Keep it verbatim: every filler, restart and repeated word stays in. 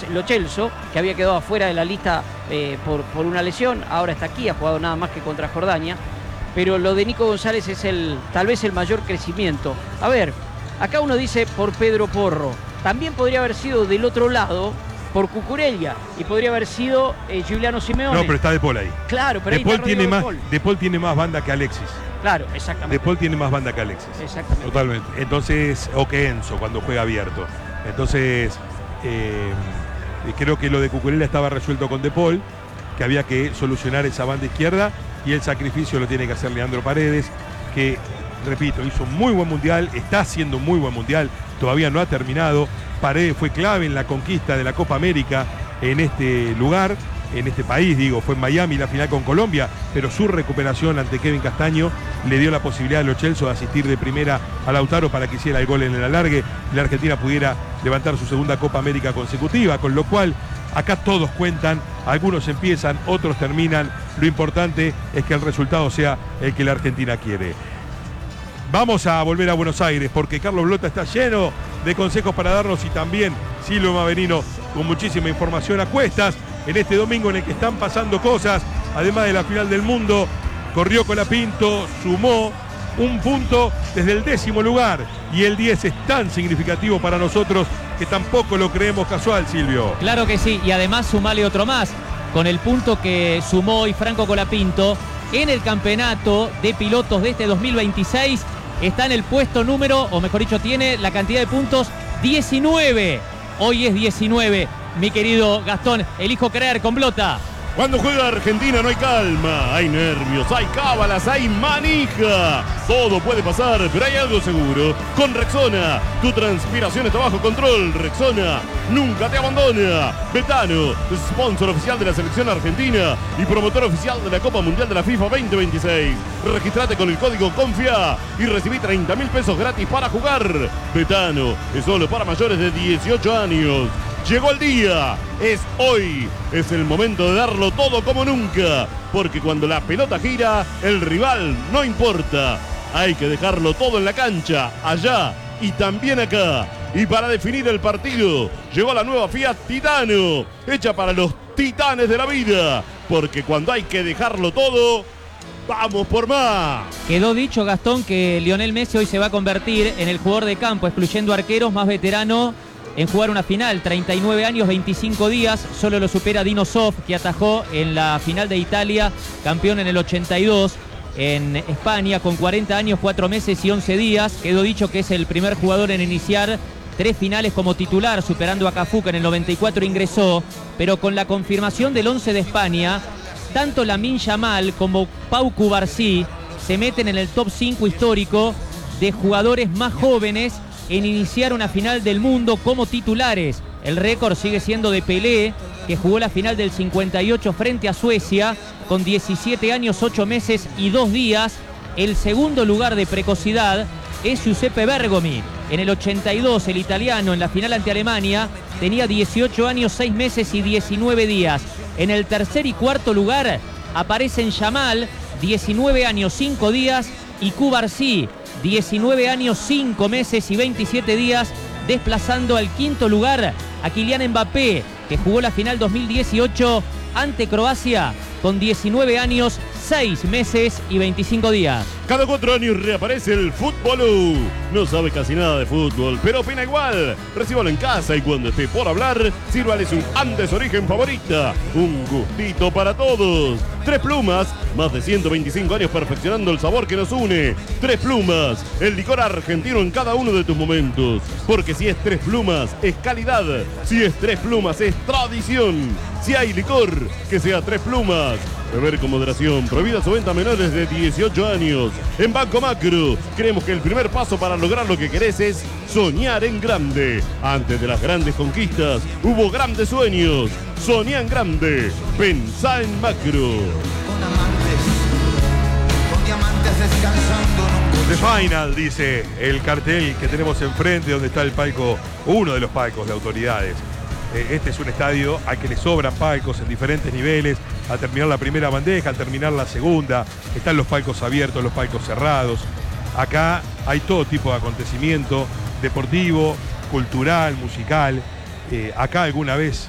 Lo Celso, que había quedado afuera de la lista eh, por, por una lesión, ahora está aquí, ha jugado nada más que contra Jordania. Pero lo de Nico González es el tal vez el mayor crecimiento. A ver, acá uno dice por Pedro Porro. También podría haber sido del otro lado por Cucurella y podría haber sido eh, Giuliano Simeone. No, pero está De Paul ahí. Claro, pero De Paul ahí tiene De más, Paul. De Paul tiene más banda que Alexis. Claro, exactamente. De Paul tiene más banda que Alexis. Exactamente. Totalmente. Entonces, o que Enzo cuando juega abierto. Entonces, eh, creo que lo de Cucurella estaba resuelto con De Paul, que había que solucionar esa banda izquierda y el sacrificio lo tiene que hacer Leandro Paredes, que, repito, hizo un muy buen mundial, está haciendo un muy buen mundial, todavía no ha terminado. Paredes fue clave en la conquista de la Copa América en este lugar, en este país, digo, fue en Miami la final con Colombia, pero su recuperación ante Kevin Castaño le dio la posibilidad a Lo Celso de asistir de primera a Lautaro para que hiciera el gol en el alargue y la Argentina pudiera levantar su segunda Copa América consecutiva, con lo cual acá todos cuentan, algunos empiezan, otros terminan, lo importante es que el resultado sea el que la Argentina quiere. Vamos a volver a Buenos Aires porque Carlos Blota está lleno de consejos para darnos y también Silvio Maverino con muchísima información a cuestas en este domingo en el que están pasando cosas, además de la final del mundo. Corrió Colapinto, sumó un punto desde el décimo lugar y el diez es tan significativo para nosotros que tampoco lo creemos casual, Silvio. Claro que sí, y además sumale otro más, con el punto que sumó hoy Franco Colapinto en el campeonato de pilotos de este dos mil veintiséis, está en el puesto número, o mejor dicho, tiene la cantidad de puntos diecinueve. Hoy es diecinueve, mi querido Gastón, elijo creer con Blota. Cuando juega Argentina no hay calma, hay nervios, hay cábalas, hay manija. Todo puede pasar, pero hay algo seguro. Con Rexona, tu transpiración está bajo control. Rexona nunca te abandona. Betano, sponsor oficial de la selección argentina y promotor oficial de la Copa Mundial de la FIFA veinte veintiséis. Registrate con el código CONFIA y recibí treinta mil pesos gratis para jugar. Betano es solo para mayores de dieciocho años. Llegó el día, es hoy, es el momento de darlo todo como nunca, porque cuando la pelota gira, el rival no importa. Hay que dejarlo todo en la cancha, allá y también acá. Y para definir el partido, llegó la nueva Fiat Titano, hecha para los titanes de la vida, porque cuando hay que dejarlo todo, ¡vamos por más! Quedó dicho, Gastón, que Lionel Messi hoy se va a convertir en el jugador de campo, excluyendo arqueros, más veterano en jugar una final. Treinta y nueve años, veinticinco días, solo lo supera Dino Zoff, que atajó en la final de Italia, campeón en el ochenta y dos en España, con cuarenta años, cuatro meses y once días. Quedó dicho que es el primer jugador en iniciar tres finales como titular, superando a Cafú, que en el noventa y cuatro ingresó, pero con la confirmación del once de España, tanto Lamine Yamal como Pau Cubarsí se meten en el top cinco histórico de jugadores más jóvenes en iniciar una final del mundo como titulares. El récord sigue siendo de Pelé, que jugó la final del cincuenta y ocho frente a Suecia con diecisiete años, ocho meses y dos días. El segundo lugar de precocidad es Giuseppe Bergomi. En el ochenta y dos, el italiano en la final ante Alemania tenía dieciocho años, seis meses y diecinueve días. En el tercer y cuarto lugar aparecen Yamal, diecinueve años, cinco días, y Cubarsí, diecinueve años, cinco meses y veintisiete días, desplazando al quinto lugar a Kylian Mbappé, que jugó la final dos mil dieciocho ante Croacia con diecinueve años, seis meses y veinticinco días. Cada cuatro años reaparece el Fútbol. No sabe casi nada de fútbol, pero opina igual. Recíbalo en casa y cuando esté por hablar, sírvales un Andes Origen Favorita. Un gustito para todos. Tres Plumas, más de ciento veinticinco años perfeccionando el sabor que nos une. Tres Plumas, el licor argentino en cada uno de tus momentos. Porque si es Tres Plumas, es calidad. Si es Tres Plumas, es tradición. Si hay licor, que sea Tres Plumas. Beber con moderación, prohibida su venta a menores de dieciocho años. En Banco Macro, creemos que el primer paso para lograr lo que querés es soñar en grande. Antes de las grandes conquistas, hubo grandes sueños. Soñá en grande, pensá en Macro. Con amantes, con diamantes descansando en un The colchón. Final, dice el cartel que tenemos enfrente, donde está el palco, uno de los palcos de autoridades. Este es un estadio al que le sobran palcos en diferentes niveles. Al terminar la primera bandeja, al terminar la segunda, están los palcos abiertos, los palcos cerrados. Acá hay todo tipo de acontecimiento, deportivo, cultural, musical. Eh, acá alguna vez